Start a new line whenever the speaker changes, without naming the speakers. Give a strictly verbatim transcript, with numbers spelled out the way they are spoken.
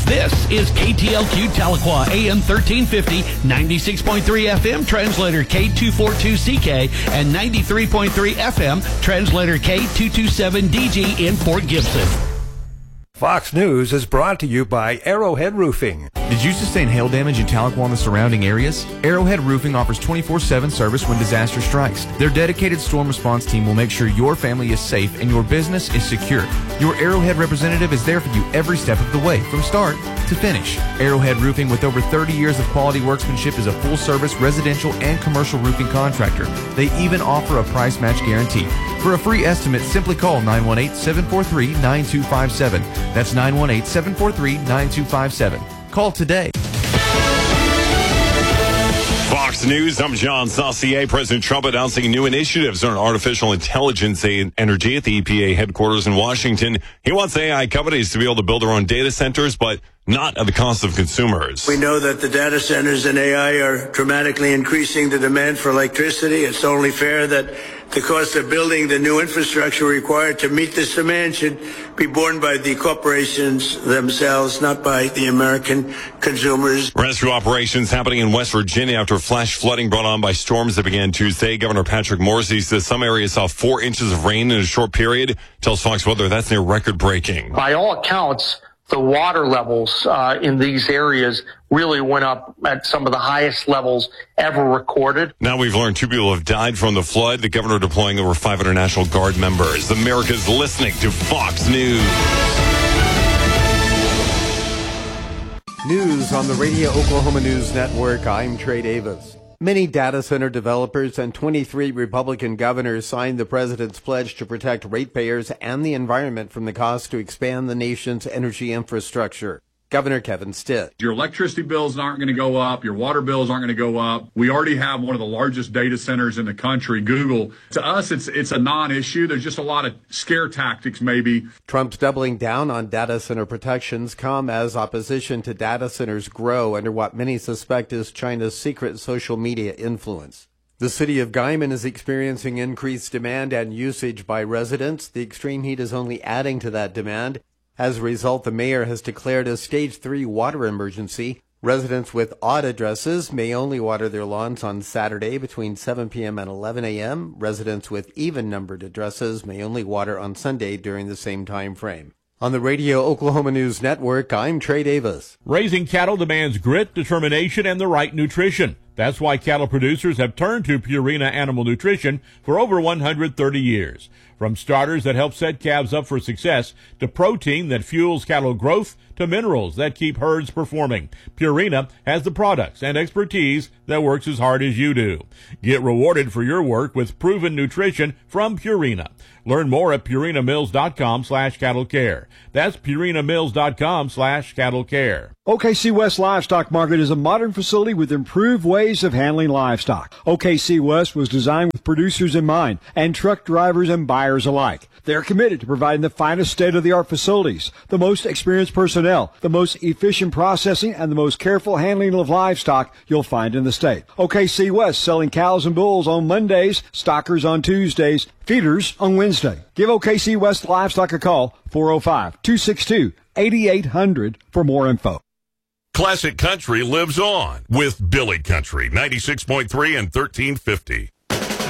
This is K T L Q Tahlequah, A M thirteen fifty, ninety-six point three F M, translator K two forty-two C K, and ninety-three point three F M, translator K two twenty-seven D G in Fort Gibson.
Fox News is brought to you by Arrowhead Roofing.
Did you sustain hail damage in Tahlequah and the surrounding areas? Arrowhead Roofing offers twenty-four seven service when disaster strikes. Their dedicated storm response team will make sure your family is safe and your business is secure. Your Arrowhead representative is there for you every step of the way, from start to finish. Arrowhead Roofing, with over thirty years of quality workmanship, is a full-service residential and commercial roofing contractor. They even offer a price match guarantee. For a free estimate, simply call nine one eight, seven four three, nine two five seven. That's nine one eight, seven four three, nine two five seven. Call today.
Fox News, I'm John Saucier. President Trump announcing new initiatives on artificial intelligence and energy at the E P A headquarters in Washington. He wants A I companies to be able to build their own data centers, but not at the cost of consumers.
We know that the data centers and A I are dramatically increasing the demand for electricity. It's only fair that the cost of building the new infrastructure required to meet this demand should be borne by the corporations themselves, not by the American consumers.
Rescue operations happening in West Virginia after flash flooding brought on by storms that began Tuesday. Governor Patrick Morrisey says some areas saw four inches of rain in a short period. Tells Fox Weather that's near record-breaking.
By all accounts, the water levels uh, in these areas really went up at some of the highest levels ever recorded.
Now we've learned two people have died from the flood. The governor deploying over five hundred National Guard members. America's listening to Fox News.
News on the Radio Oklahoma News Network. I'm Trey Davis. Many data center developers and twenty-three Republican governors signed the president's pledge to protect ratepayers and the environment from the cost to expand the nation's energy infrastructure. Governor Kevin Stitt.
Your electricity bills aren't going to go up. Your water bills aren't going to go up. We already have one of the largest data centers in the country, Google. To us, it's it's a non-issue. There's just a lot of scare tactics, maybe.
Trump's doubling down on data center protections come as opposition to data centers grow under what many suspect is China's secret social media influence. The city of Guyman is experiencing increased demand and usage by residents. The extreme heat is only adding to that demand. As a result, the mayor has declared a stage three water emergency. Residents with odd addresses may only water their lawns on Saturday between seven p.m. and eleven a.m. Residents with even-numbered addresses may only water on Sunday during the same time frame. On the Radio Oklahoma News Network, I'm Trey Davis.
Raising cattle demands grit, determination, and the right nutrition. That's why cattle producers have turned to Purina Animal Nutrition for over one hundred thirty years. From starters that help set calves up for success, to protein that fuels cattle growth, to minerals that keep herds performing, Purina has the products and expertise that works as hard as you do. Get rewarded for your work with proven nutrition from Purina. Learn more at purinamills.com slash cattle care. That's purinamills.com slash cattle care.
O K C West Livestock Market is a modern facility with improved ways of handling livestock. O K C West was designed with producers in mind and truck drivers and buyers alike. They're committed to providing the finest state-of-the-art facilities, the most experienced personnel, the most efficient processing, and the most careful handling of livestock you'll find in the state. O K C West selling cows and bulls on Mondays, stockers on Tuesdays, feeders on Wednesday. Give O K C West Livestock a call, four oh five, two six two, eight eight hundred for more info.
Classic Country lives on with Billy Country, ninety-six point three and thirteen fifty.